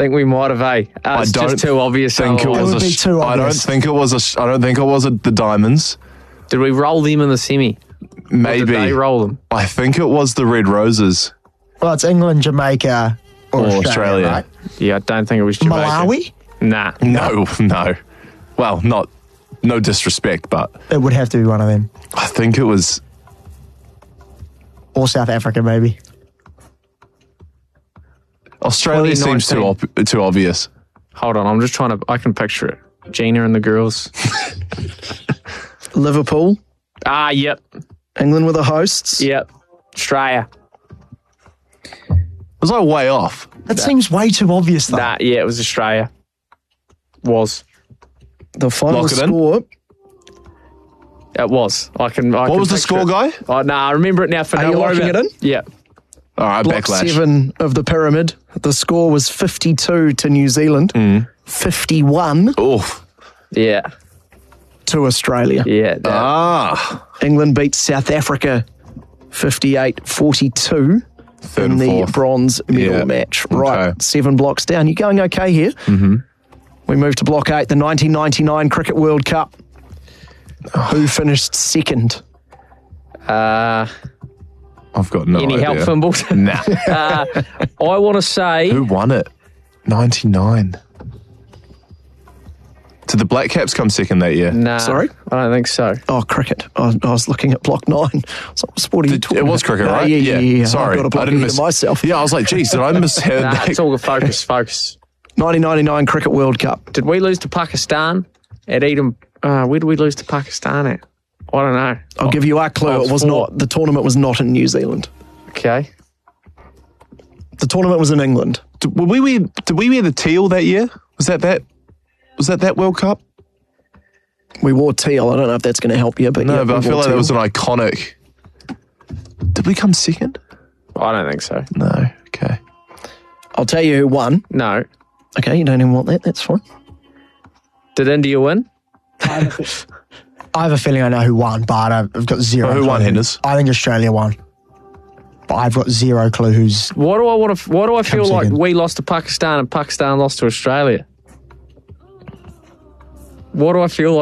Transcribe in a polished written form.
think we might have, it's just too obvious. It would be too I don't obvious. think it was the Diamonds. Did we roll them in the semi? Maybe. Or did they roll them? I think it was the Red Roses. Well, it's England, Jamaica, or Australia, right? Yeah, I don't think it was Jamaica. Malawi? Nah. No. Well, no disrespect, but It would have to be one of them. I think it was. Or South Africa, maybe. Australia seems too obvious. Hold on, I'm just trying to... I can picture it. Gina and the girls. Liverpool. Yep. England were the hosts. Yep. Australia. Was I way off? That seems way too obvious, though. Yeah, it was Australia. Was. The final Lock it in. score. It was. What was the score, guy? I remember it now. Are you locking it in? Yeah. All right, Block backlash. 7 of the pyramid. The score was 52 to New Zealand. 51 Oof. Yeah. to Australia. Yeah. England beat South Africa 58-42 Third in and the fourth. bronze medal Yeah. match. Okay. Right, 7 blocks down. You're going okay here. Mm-hmm. We move to block 8, the 1999 Cricket World Cup. Who finished second? I've got no Any idea. help, Fimbles? Nah. I want to say... Who won it? 99. Did the Black Caps come second that year? Nah. Sorry? I don't think so. Oh, cricket. I was looking at block 9. So what are you talking It was about? cricket, No, right? Yeah. Sorry, I've got a block I didn't ahead miss of myself. Yeah, I was like, geez, did I miss Nah, it's all the focus. 1999 Cricket World Cup. Did we lose to Pakistan at Eden? Where did we lose to Pakistan at? I don't know. I'll give you a clue. It was not. The tournament was not in New Zealand. Okay. The tournament was in England. Did we wear the teal that year? Was that World Cup? We wore teal. I don't know if that's going to help you, but No, yeah, but I we feel wore like that teal. was an iconic. Did we come second? I don't think so. No. Okay. I'll tell you who won. No. Okay, you don't even want that. That's fine. Did India win? I have a feeling I know who won, but I've got zero. Who won, clue. Henders? I think Australia won. But I've got zero clue who's... Why do I feel like second. we lost to Pakistan and Pakistan lost to Australia? What do I feel like?